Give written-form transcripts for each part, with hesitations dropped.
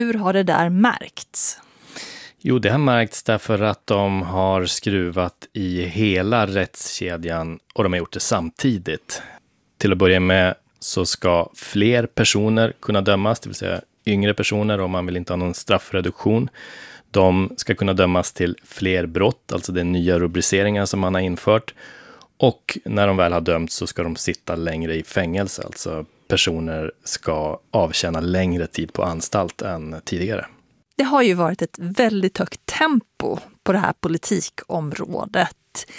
Hur har det där märkts? Jo, det har märkts därför att de har skruvat i hela rättskedjan och de har gjort det samtidigt. Till att börja med så ska fler personer kunna dömas, det vill säga yngre personer om man vill inte ha någon straffreduktion. De ska kunna dömas till fler brott, alltså det är nya rubriceringar som man har infört. Och när de väl har dömts så ska de sitta längre i fängelse, alltså personer ska avtjäna längre tid på anstalt än tidigare. Det har ju varit ett väldigt högt tempo på det här politikområdet.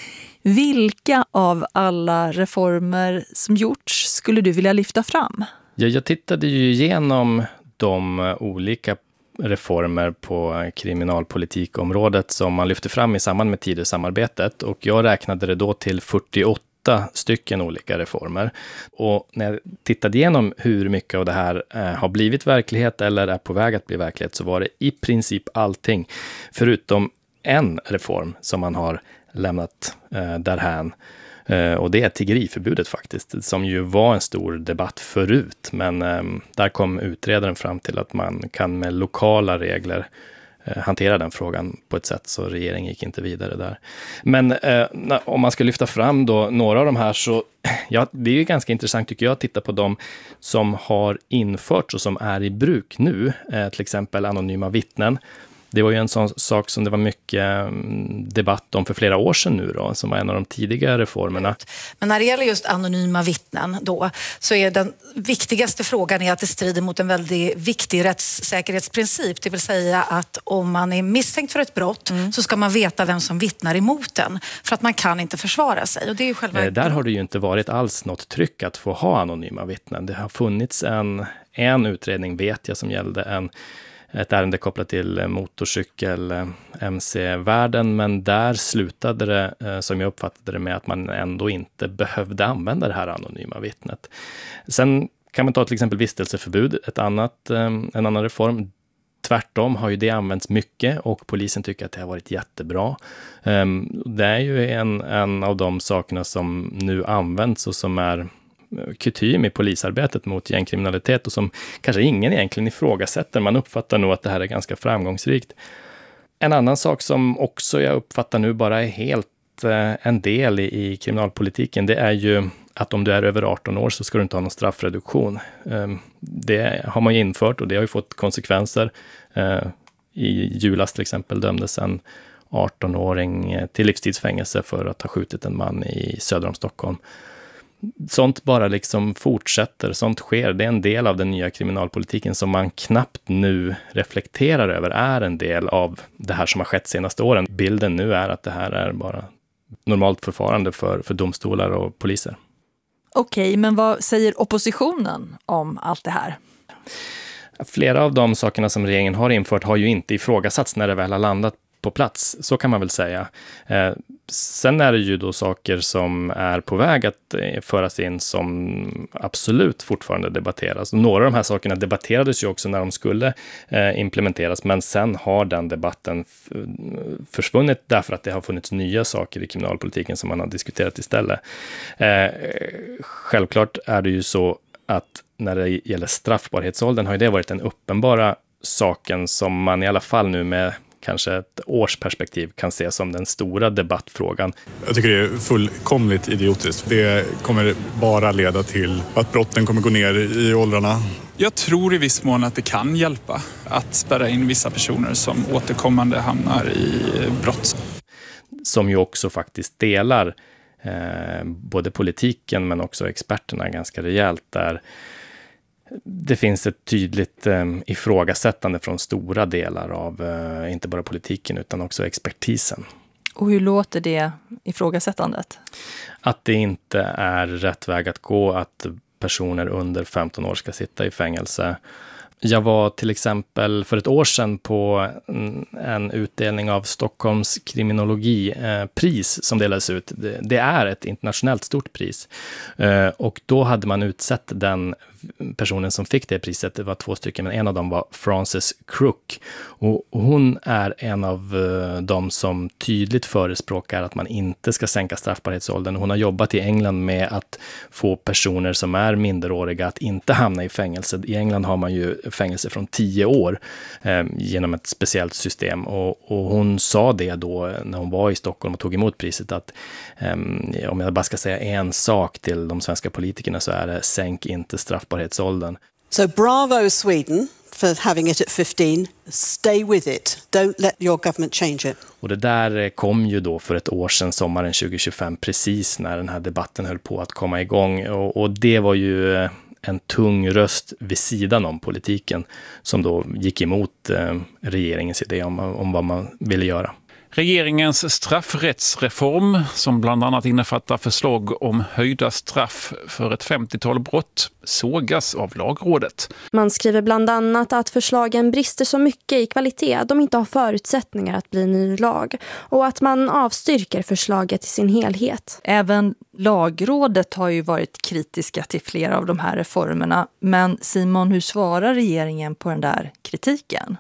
Vilka av alla reformer som gjorts skulle du vilja lyfta fram? Ja, jag tittade ju igenom de olika reformer på kriminalpolitikområdet som man lyfte fram i samband med Tidösamarbetet och jag räknade det då till 48 stycken olika reformer. Och när jag tittade igenom hur mycket av det här har blivit verklighet eller är på väg att bli verklighet så var det i princip allting förutom en reform som man har lämnat därhän. Och det är tiggeriförbudet faktiskt, som ju var en stor debatt förut. Men där kom utredaren fram till att man kan med lokala regler hantera den frågan på ett sätt så regeringen gick inte vidare där. Men om man ska lyfta fram då några av de här så ja, det är ju ganska intressant tycker jag att titta på de som har införts och som är i bruk nu. Till exempel anonyma vittnen. Det var ju en sån sak som det var mycket debatt om för flera år sedan nu då, som var en av de tidiga reformerna. Men när det gäller just anonyma vittnen då, så är den viktigaste frågan är att det strider mot en väldigt viktig rättssäkerhetsprincip. Det vill säga att om man är misstänkt för ett brott så ska man veta vem som vittnar emot den. För att man kan inte försvara sig. Och det är ju själva... Där har det ju inte varit alls något tryck att få ha anonyma vittnen. Det har funnits en utredning vet jag som gällde ett ärende kopplat till motorcykel, MC-världen, men där slutade det, som jag uppfattade det, med att man ändå inte behövde använda det här anonyma vittnet. Sen kan man ta till exempel vistelseförbud, en annan reform. Tvärtom har ju det använts mycket och polisen tycker att det har varit jättebra. Det är ju en av de sakerna som nu används och som är kutym i polisarbetet mot gängkriminalitet och som kanske ingen egentligen ifrågasätter. Man uppfattar nog att det här är ganska framgångsrikt. En annan sak som också jag uppfattar nu bara är helt en del i kriminalpolitiken, det är ju att om du är över 18 år så ska du inte ha någon straffreduktion. Det har man ju infört och det har ju fått konsekvenser. I julas till exempel dömdes en 18-åring till livstidsfängelse för att ha skjutit en man i söder om Stockholm. Sånt bara liksom fortsätter, sånt sker. Det är en del av den nya kriminalpolitiken som man knappt nu reflekterar över är en del av det här som har skett senaste åren. Bilden nu är att det här är bara normalt förfarande för domstolar och poliser. Okej, men vad säger oppositionen om allt det här? Flera av de sakerna som regeringen har infört har ju inte ifrågasatts när det väl har landat på plats, så kan man väl säga. Sen är det ju då saker som är på väg att föras in som absolut fortfarande debatteras. Och några av de här sakerna debatterades ju också när de skulle implementeras, men sen har den debatten försvunnit därför att det har funnits nya saker i kriminalpolitiken som man har diskuterat istället. Självklart är det ju så att när det gäller straffbarhetsåldern har ju det varit den uppenbara saken som man i alla fall nu med kanske ett årsperspektiv kan se som den stora debattfrågan. Jag tycker det är fullkomligt idiotiskt. Det kommer bara leda till att brotten kommer gå ner i åldrarna. Jag tror i viss mån att det kan hjälpa att spärra in vissa personer som återkommande hamnar i brott. Som ju också faktiskt delar både politiken men också experterna ganska rejält där. Det finns ett tydligt ifrågasättande från stora delar av inte bara politiken utan också expertisen. Och hur låter det ifrågasättandet? Att det inte är rätt väg att gå att personer under 15 år ska sitta i fängelse. Jag var till exempel för ett år sedan på en utdelning av Stockholms kriminologipris som delades ut. Det är ett internationellt stort pris. Och då hade man utsett den personen som fick det priset, det var 2 stycken, men en av dem var Frances Crook. Och hon är en av de som tydligt förespråkar att man inte ska sänka straffbarhetsåldern. Hon har jobbat i England med att få personer som är minderåriga att inte hamna i fängelse. I England har man ju fängelse från 10 år genom ett speciellt system. Och hon sa det då när hon var i Stockholm och tog emot priset, att om jag bara ska säga en sak till de svenska politikerna så är det: sänk inte straffbarhetsåldern. So bravo Sweden for having it at 15. Stay with it. Don't let your government change it. Och det där kom ju då för ett år sedan, sommaren 2025, precis när den här debatten höll på att komma igång. Och det var ju en tung röst vid sidan om politiken som då gick emot regeringens idé om vad man ville göra. Regeringens straffrättsreform, som bland annat innefattar förslag om höjda straff för ett 50-tal brott, sågas av Lagrådet. Man skriver bland annat att förslagen brister så mycket i kvalitet att de inte har förutsättningar att bli ny lag, och att man avstyrker förslaget i sin helhet. Även Lagrådet har ju varit kritiska till flera av de här reformerna. Men Simon, hur svarar regeringen på den där kritiken?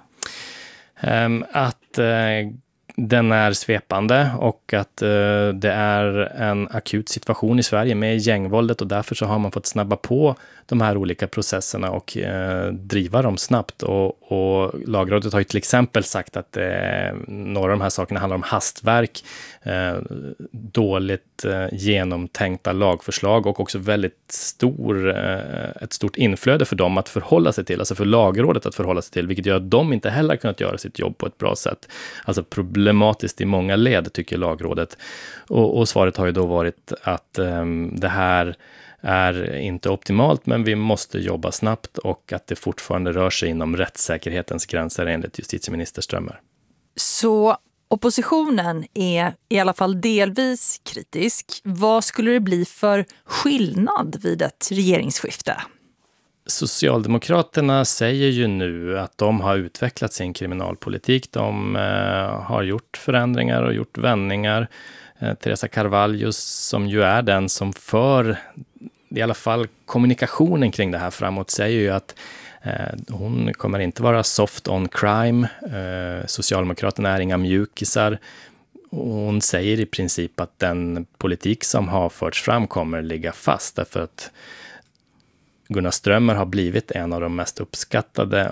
Den är svepande och att det är en akut situation i Sverige med gängvåldet, och därför så har man fått snabba på de här olika processerna och driva dem snabbt. Och Lagrådet har ju till exempel sagt att några av de här sakerna handlar om hastverk, dåligt genomtänkta lagförslag och också väldigt ett stort inflöde för dem att förhålla sig till, alltså för Lagrådet att förhålla sig till, vilket gör att de inte heller kunnat göra sitt jobb på ett bra sätt. Alltså problematiskt i många led, tycker Lagrådet. Och svaret har ju då varit att det här är inte optimalt, men vi måste jobba snabbt, och att det fortfarande rör sig inom rättssäkerhetens gränser enligt justitieminister Strömmer. Så oppositionen är i alla fall delvis kritisk. Vad skulle det bli för skillnad vid ett regeringsskifte? Socialdemokraterna säger ju nu att de har utvecklat sin kriminalpolitik. De har gjort förändringar och gjort vändningar. Teresa Carvalho, som ju är den som för i alla fall kommunikationen kring det här framåt, säger ju att hon kommer inte vara soft on crime. Socialdemokraterna är inga mjukisar. Hon säger i princip att den politik som har förts fram kommer ligga fast, därför att Gunnar Strömmer har blivit en av de mest uppskattade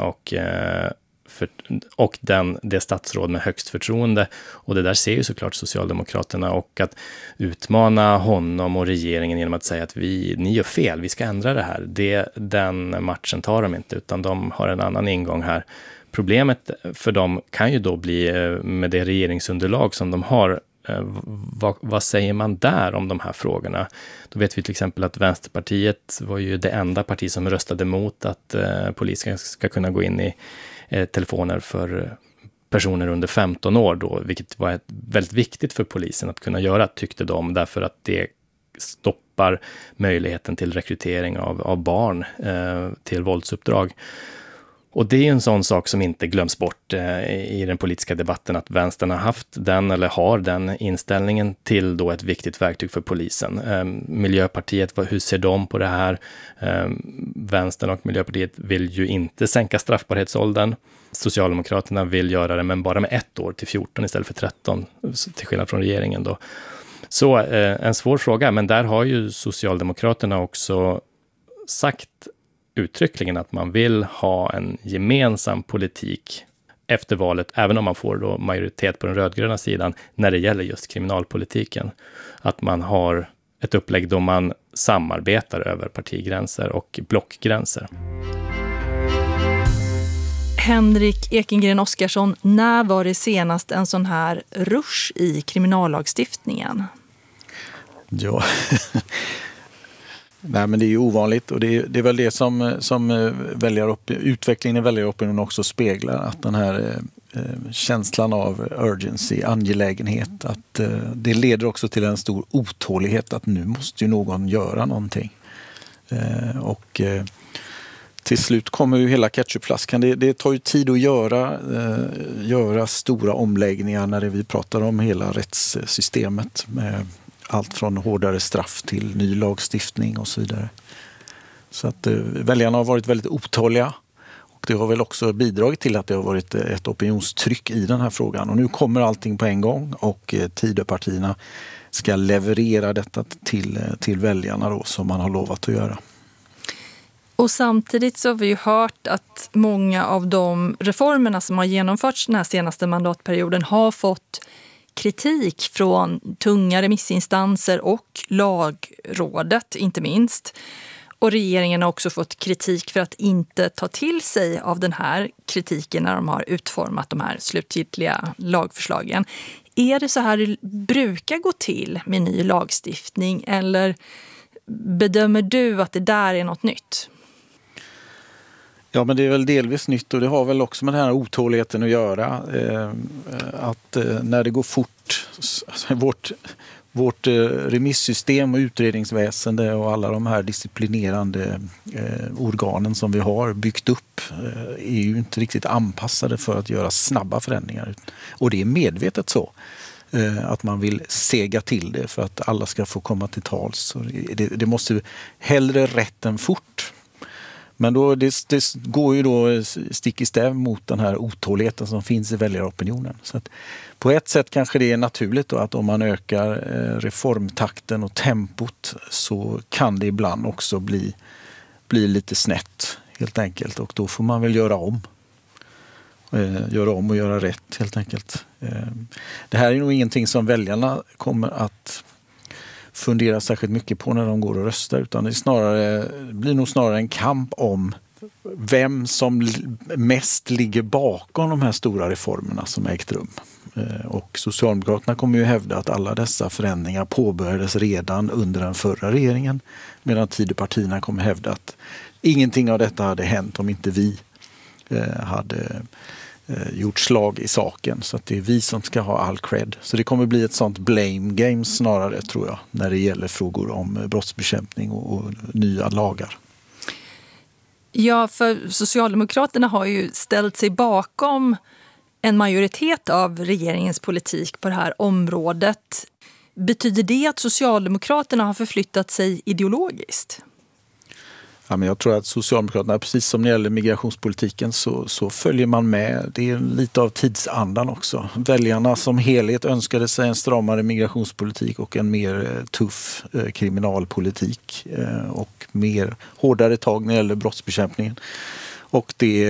och det statsråd med högst förtroende. Och det där ser ju såklart Socialdemokraterna, och att utmana honom och regeringen genom att säga att ni gör fel, vi ska ändra det här. Den matchen tar de inte, utan de har en annan ingång här. Problemet för dem kan ju då bli med det regeringsunderlag som de har. Vad säger man där om de här frågorna? Då vet vi till exempel att Vänsterpartiet var ju det enda parti som röstade mot att polisen ska kunna gå in i telefoner för personer under 15 år då, vilket var väldigt viktigt för polisen att kunna göra, tyckte de, därför att det stoppar möjligheten till rekrytering av barn till våldsuppdrag. Och det är en sån sak som inte glöms bort i den politiska debatten, att vänstern har haft den eller har den inställningen till då ett viktigt verktyg för polisen. Miljöpartiet, hur ser de på det här? Vänstern och Miljöpartiet vill ju inte sänka straffbarhetsåldern. Socialdemokraterna vill göra det, men bara med 1 år till 14 istället för 13, till skillnad från regeringen då. Så en svår fråga, men där har ju Socialdemokraterna också sagt uttryckligen att man vill ha en gemensam politik efter valet, även om man får då majoritet på den rödgröna sidan när det gäller just kriminalpolitiken. Att man har ett upplägg då man samarbetar över partigränser och blockgränser. Henrik Ekengren Oskarsson, när var det senast en sån här rusch i kriminallagstiftningen? Ja, nej, men det är ju ovanligt, och det är väl det som utvecklingen i väljaropinionen också speglar, att den här känslan av urgency, angelägenhet, att det leder också till en stor otålighet att nu måste ju någon göra någonting. Och till slut kommer ju hela ketchupflaskan. Det tar ju tid att göra stora omläggningar när vi pratar om hela rättssystemet, med allt från hårdare straff till ny lagstiftning och så vidare. Så att väljarna har varit väldigt otåliga. Och det har väl också bidragit till att det har varit ett opinionstryck i den här frågan. Och nu kommer allting på en gång och Tidöpartierna ska leverera detta till väljarna då, som man har lovat att göra. Och samtidigt så har vi ju hört att många av de reformerna som har genomförts den här senaste mandatperioden har fått kritik från tunga remissinstanser och Lagrådet inte minst. Och regeringen har också fått kritik för att inte ta till sig av den här kritiken när de har utformat de här slutgiltiga lagförslagen. Är det så här det brukar gå till med ny lagstiftning eller bedömer du att det där är något nytt? Ja, men det är väl delvis nytt och det har väl också med den här otåligheten att göra. Att när det går fort, vårt remissystem och utredningsväsende och alla de här disciplinerande organen som vi har byggt upp är ju inte riktigt anpassade för att göra snabba förändringar. Och det är medvetet så. Att man vill sega till det för att alla ska få komma till tals. Det måste hellre rätt än fort. Men då, det går ju då stick i stäv mot den här otåligheten som finns i väljaropinionen. Så att på ett sätt kanske det är naturligt då att om man ökar reformtakten och tempot så kan det ibland också bli lite snett helt enkelt. Och då får man väl göra om och göra rätt helt enkelt. Det här är nog ingenting som väljarna kommer att fundera särskilt mycket på när de går och röstar, utan det blir nog snarare en kamp om vem som mest ligger bakom de här stora reformerna som ägt rum. Och Socialdemokraterna kommer ju hävda att alla dessa förändringar påbörjades redan under den förra regeringen, medan Tidöpartierna kommer hävda att ingenting av detta hade hänt om inte vi hade gjort slag i saken, så att det är vi som ska ha all cred. Så det kommer bli ett sånt blame game snarare, tror jag, när det gäller frågor om brottsbekämpning och nya lagar. Ja, för Socialdemokraterna har ju ställt sig bakom en majoritet av regeringens politik på det här området. Betyder det att Socialdemokraterna har förflyttat sig ideologiskt? Ja, men jag tror att Socialdemokraterna, precis som när det gäller migrationspolitiken, så följer man med. Det är lite av tidsandan också. Väljarna som helhet önskade sig en stramare migrationspolitik och en mer tuff kriminalpolitik och mer hårdare tag när det gäller brottsbekämpningen. Och det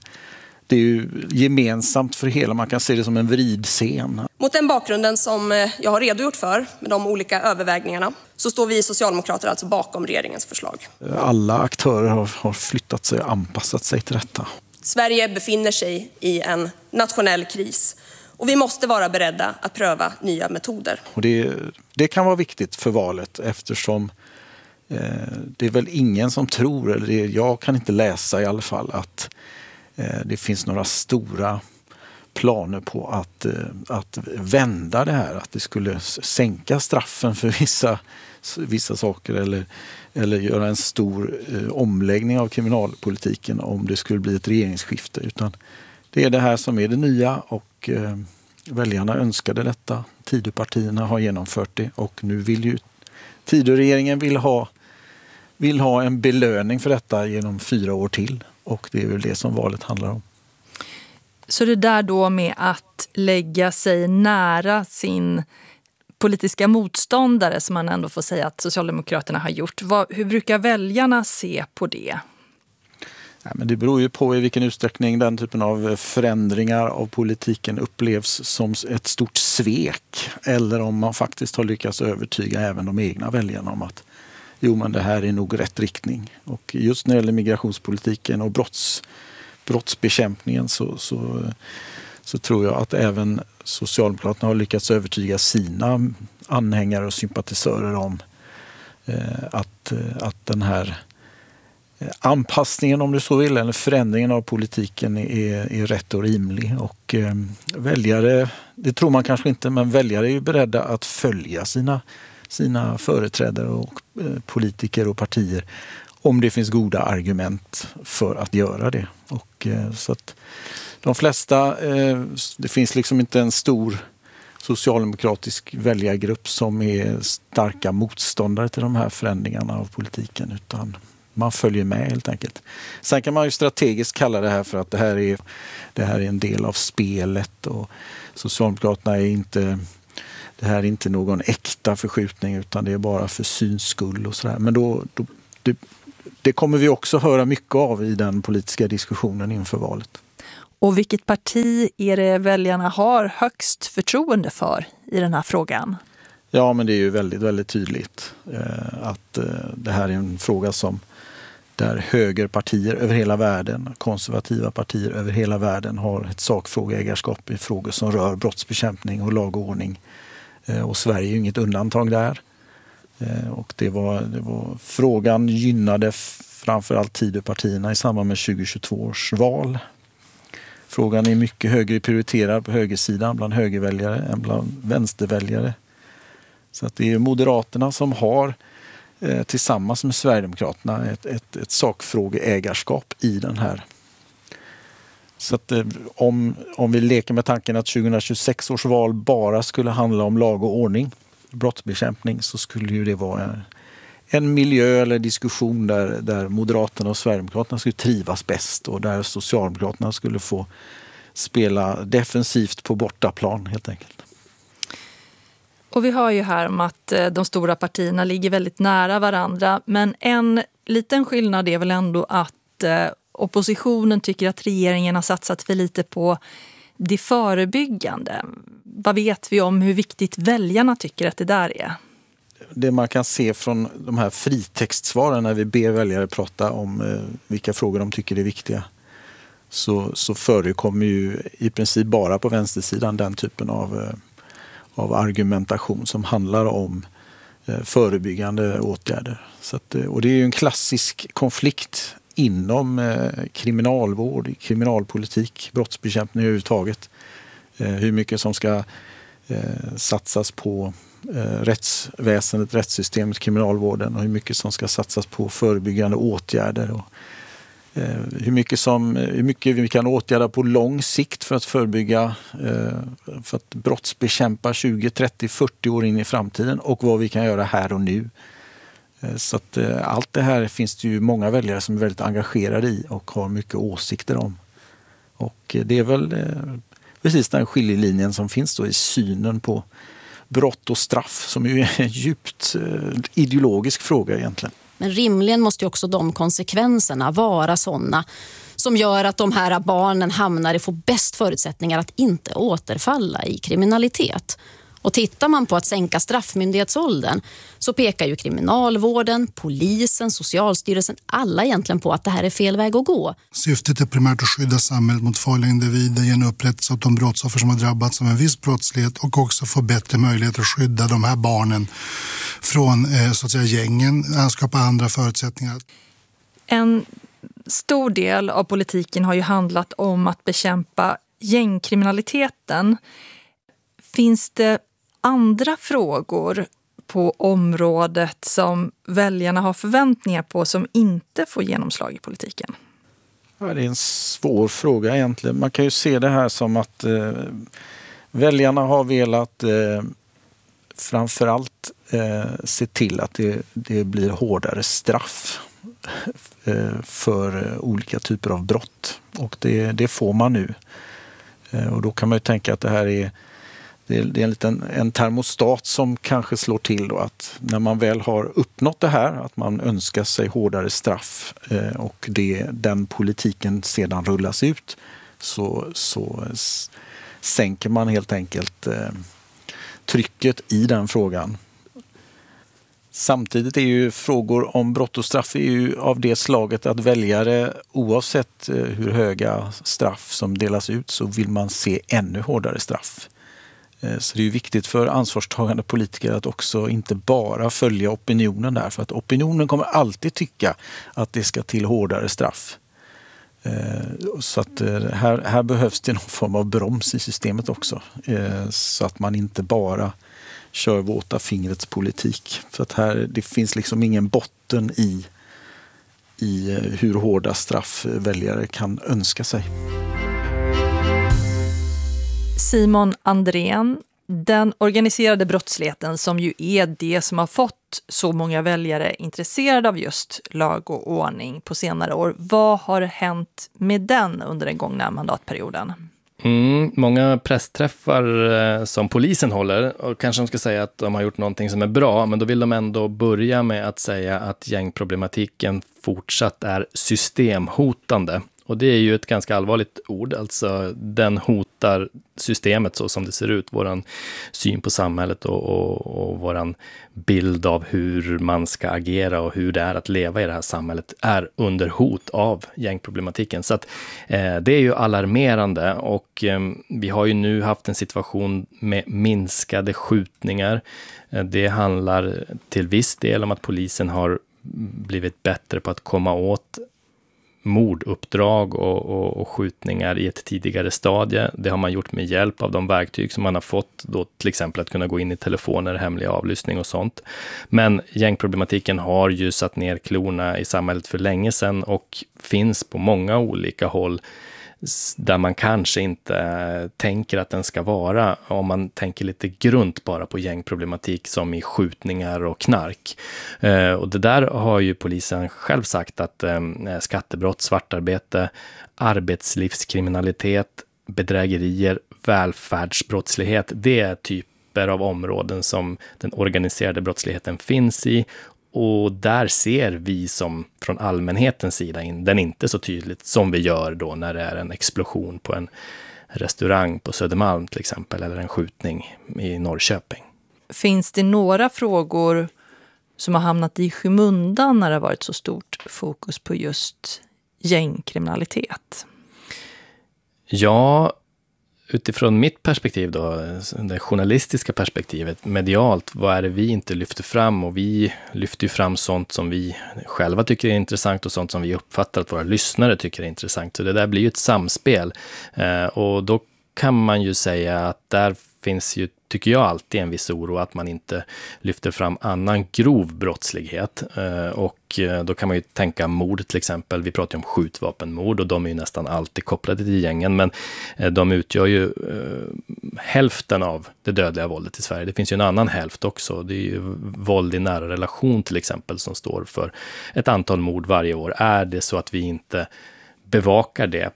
är ju gemensamt för hela, man kan se det som en vridscen. Mot den bakgrunden som jag har redogjort för med de olika övervägningarna så står vi socialdemokrater alltså bakom regeringens förslag. Alla aktörer har flyttat sig och anpassat sig till detta. Sverige befinner sig i en nationell kris och vi måste vara beredda att pröva nya metoder. Och det kan vara viktigt för valet eftersom det är väl ingen som tror, eller jag kan inte läsa i alla fall, att det finns några stora planer på att vända det här. Att det skulle sänka straffen för vissa saker eller göra en stor omläggning av kriminalpolitiken om det skulle bli ett regeringsskifte. Utan det är det här som är det nya och väljarna önskade detta. Tidöpartierna har genomfört det och nu vill ju Tidöregeringen vill ha en belöning för detta genom 4 år till. Och det är väl det som valet handlar om. Så det där då med att lägga sig nära sin politiska motståndare, som man ändå får säga att Socialdemokraterna har gjort. Hur brukar väljarna se på det? Ja, men det beror ju på i vilken utsträckning den typen av förändringar av politiken upplevs som ett stort svek. Eller om man faktiskt har lyckats övertyga även de egna väljarna om att jo, men det här är nog rätt riktning. Och just när det gäller migrationspolitiken och brottsbekämpningen så tror jag att även Socialdemokraterna har lyckats övertyga sina anhängare och sympatisörer om att den här anpassningen, om du så vill, eller förändringen av politiken är rätt och rimlig. Och väljare, det tror man kanske inte, men väljare är ju beredda att följa sina företrädare och politiker och partier om det finns goda argument för att göra det. Och så att de flesta, det finns liksom inte en stor socialdemokratisk väljargrupp som är starka motståndare till de här förändringarna av politiken, utan Man följer med helt enkelt. Sen kan man ju strategiskt kalla det här för att det här är en del av spelet och Socialdemokraterna är inte... Det här är inte någon äkta förskjutning utan det är bara för syns skull och sådär. Men det kommer vi också höra mycket av i den politiska diskussionen inför valet. Och vilket parti är det väljarna har högst förtroende för i den här frågan? Ja, men det är ju väldigt, väldigt tydligt att det här är en fråga där högerpartier över hela världen, konservativa partier över hela världen har ett sakfrågeägarskap i frågor som rör brottsbekämpning och lag och ordning. Och Sverige är ju inget undantag där. Och det var frågan gynnade framförallt Tidöpartierna i samband med 2022 års val. Frågan är mycket högre prioriterad på högersidan bland högerväljare än bland vänsterväljare. Så att det är Moderaterna som har tillsammans med Sverigedemokraterna ett sakfrågeägarskap i den här. Så att om vi leker med tanken att 2026 års val bara skulle handla om lag och ordning, brottsbekämpning, så skulle ju det vara en miljö eller diskussion där Moderaterna och Sverigedemokraterna skulle trivas bäst och där Socialdemokraterna skulle få spela defensivt på bortaplan helt enkelt. Och vi hör ju här om att de stora partierna ligger väldigt nära varandra, men en liten skillnad är väl ändå att oppositionen tycker att regeringen har satsat för lite på det förebyggande. Vad vet vi om hur viktigt väljarna tycker att det där är? Det man kan se från de här fritextsvaren när vi ber väljare prata om vilka frågor de tycker är viktiga, så förekommer ju i princip bara på vänstersidan den typen av argumentation som handlar om förebyggande åtgärder. Och det är ju en klassisk konflikt inom kriminalvård, kriminalpolitik, brottsbekämpning överhuvudtaget. Hur mycket som ska satsas på rättsväsendet, rättssystemet, kriminalvården och hur mycket som ska satsas på förebyggande åtgärder och hur mycket vi kan åtgärda på lång sikt för att förebygga, för att brottsbekämpa 20, 30, 40 år in i framtiden och vad vi kan göra här och nu. Så att allt det här finns det ju många väljare som är väldigt engagerade i och har mycket åsikter om. Och det är väl precis den skiljelinjen som finns då i synen på brott och straff som ju är en djupt ideologisk fråga egentligen. Men rimligen måste ju också de konsekvenserna vara sådana som gör att de här barnen får bäst förutsättningar att inte återfalla i kriminalitet. Och tittar man på att sänka straffmyndighetsåldern så pekar ju kriminalvården, polisen, Socialstyrelsen, alla egentligen på att det här är fel väg att gå. Syftet är primärt att skydda samhället mot farliga individer, ge en upprättelse åt de brottsoffer som har drabbats av en viss brottslighet och också få bättre möjligheter att skydda de här barnen från så att säga gängen, skapa andra förutsättningar. En stor del av politiken har ju handlat om att bekämpa gängkriminaliteten. Finns det andra frågor på området som väljarna har förväntningar på som inte får genomslag i politiken? Ja, det är en svår fråga egentligen. Man kan ju se det här som att väljarna har velat framförallt se till att det blir hårdare straff för olika typer av brott. Och det får man nu. Och då kan man ju tänka att det här är en termostat som kanske slår till då, att när man väl har uppnått det här, att man önskar sig hårdare straff och den politiken sedan rullas ut, så sänker man helt enkelt trycket i den frågan. Samtidigt är ju frågor om brott och straff är ju av det slaget att väljare, oavsett hur höga straff som delas ut, så vill man se ännu hårdare straff. Så det är ju viktigt för ansvarstagande politiker att också inte bara följa opinionen där, för att opinionen kommer alltid tycka att det ska till hårdare straff. Så att här behövs det någon form av broms i systemet också, så att man inte bara kör våta fingrets politik. För att det finns liksom ingen botten i hur hårda straff väljare kan önska sig. Simon Andrén, Den organiserade brottsligheten, som ju är det som har fått så många väljare intresserade av just lag och ordning på senare år. Vad har hänt med den under den gångna mandatperioden? Många pressträffar som polisen håller, och kanske de ska säga att de har gjort någonting som är bra, men då vill de ändå börja med att säga att gängproblematiken fortsatt är systemhotande. Och det är ju ett ganska allvarligt ord, alltså den hotar systemet så som det ser ut, våran syn på samhället och våran bild av hur man ska agera och hur det är att leva i det här samhället är under hot av gängproblematiken. Så att det är ju alarmerande, och vi har ju nu haft en situation med minskade skjutningar. Det handlar till viss del om att polisen har blivit bättre på att komma åt morduppdrag och skjutningar i ett tidigare stadie. Det har man gjort med hjälp av de verktyg som man har fått, då till exempel att kunna gå in i telefoner, hemlig avlyssning och sånt. Men gängproblematiken har ju satt ner klorna i samhället för länge sedan och finns på många olika håll där man kanske inte tänker att den ska vara, om man tänker lite grunt bara på gängproblematik som i skjutningar och knark. Och det där har ju polisen själv sagt att skattebrott, svartarbete, arbetslivskriminalitet, bedrägerier, välfärdsbrottslighet, det är typer av områden som den organiserade brottsligheten finns i. Och där ser vi som från allmänhetens sida den inte så tydligt som vi gör då när det är en explosion på en restaurang på Södermalm till exempel, eller en skjutning i Norrköping. Finns det några frågor som har hamnat i skymundan när det har varit så stort fokus på just gängkriminalitet? Ja, utifrån mitt perspektiv då, det journalistiska perspektivet, medialt, vad är det vi inte lyfter fram? Och vi lyfter ju fram sånt som vi själva tycker är intressant och sånt som vi uppfattar att våra lyssnare tycker är intressant. Så det där blir ju ett samspel. Och då kan man ju säga att där finns ju, tycker jag, alltid en viss oro att man inte lyfter fram annan grov brottslighet. Och då kan man ju tänka mord till exempel. Vi pratar ju om skjutvapenmord och de är ju nästan alltid kopplade till gängen, men de utgör ju hälften av det dödliga våldet i Sverige. Det finns ju en annan hälft också. Det är ju våld i nära relation till exempel som står för ett antal mord varje år. Är det så att vi inte bevakar det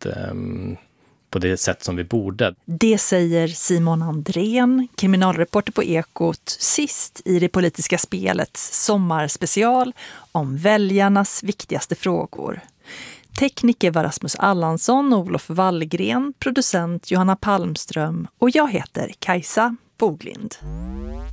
på det sätt som vi borde? Det säger Simon Andrén, kriminalreporter på Ekot, sist i det politiska spelets sommarspecial om väljarnas viktigaste frågor. Tekniker var Rasmus Allansson och Olof Wallgren, producent Johanna Palmström och jag heter Kajsa Boglind.